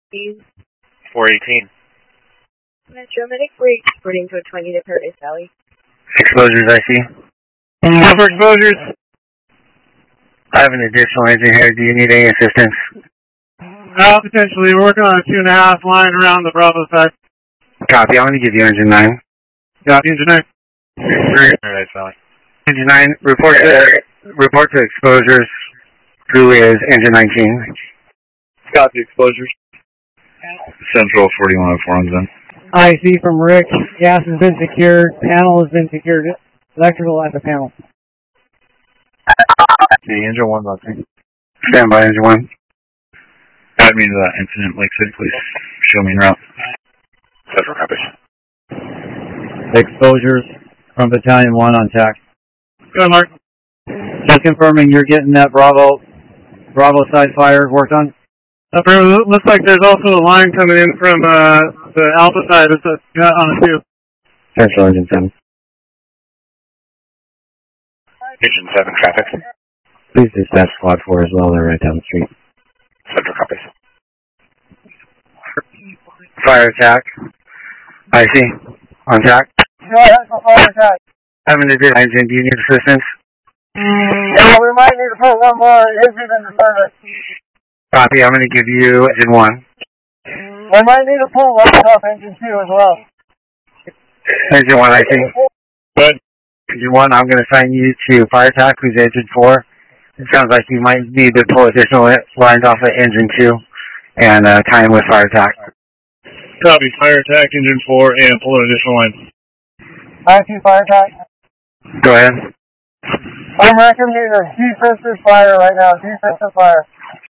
Please. 418. Metro Medic Bridge, reporting to a 20 to Paradise Valley. Exposures, I see. For exposures. I have an additional engine here. Do you need any assistance? Potentially. We're working on a 2.5 line around the Bravo side. Copy. I'm going to give you engine 9. Copy, engine 9. Paradise Valley. Engine 9, report to exposures. Who is engine 19? Copy, exposures. Central 4104 on Zen. IC from Rick. Gas has been secured. Panel has been secured. Electrical at the panel. The engine 1, nothing. Stand by, engine 1. Guide me to that incident, Lake City, please. Show me en route. Central copies. Exposures from Battalion 1 on TAC. Good, Mark. Just confirming you're getting that Bravo side fire worked on? Looks like there's also a line coming in from the Alpha side. It's on a 2. Central, engine 7. Engine 7 traffic. Please dispatch squad 4 as well. They're right down the street. Central copies. Fire attack. I see. On TAC. Fire attack. Having a good engine. Do you need assistance? We might need to put one more engine in the service. Copy. I'm going to give you engine 1. We might need to pull one off engine 2 as well. Engine 1, I see. Good. Engine 1, I'm going to assign you to fire attack, who's engine 4. It sounds like you might need to pull additional lines off of engine 2 and tie in with fire attack. Copy. Fire attack, engine 4, and pull an additional line. I see fire attack. Go ahead. I'm recommending a defensive fire right now. Defensive fire.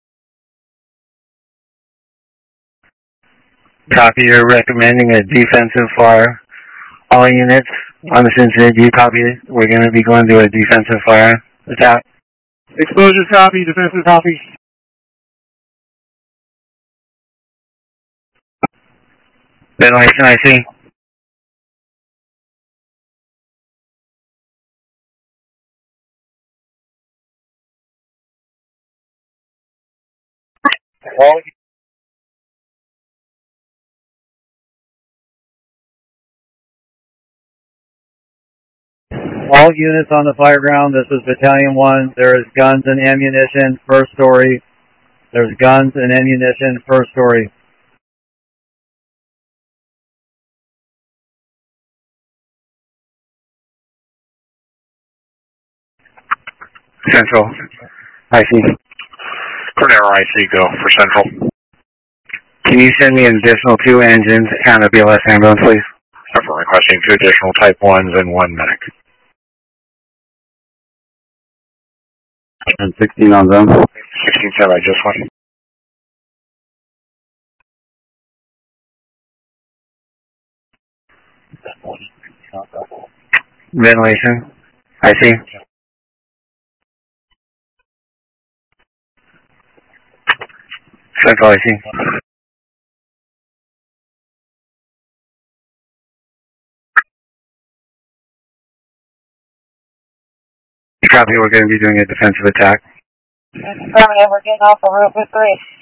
Copy. You're recommending a defensive fire. All units on this incident, do you copy it? We're going to be going to a defensive fire attack. Exposure copy, defensive copy. Ventilation, I see. All units on the fire ground. This is Battalion 1. There is guns and ammunition, first story. There's guns and ammunition, first story. Central, I see. Cornero IC, go for Central. Can you send me an additional 2 engines and a BLS ambulance, please? I'm requesting 2 additional Type 1s and 1 medic. And 16 on them. 16-7, I just went. Ventilation, I see. Central, I see. Copy, we're going to be doing a defensive attack. We're getting off the roof with 3.